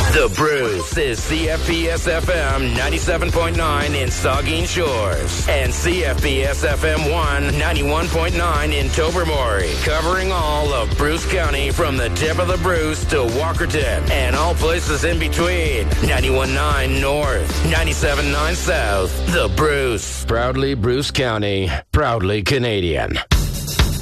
The Bruce is CFPS FM 97.9 in Saugeen Shores and CFPS FM 91.9 in Tobermory, covering all of Bruce County from the tip of the Bruce to Walkerton and all places in between. 91.9 North, 97.9 South. The Bruce. Proudly Bruce County, proudly Canadian.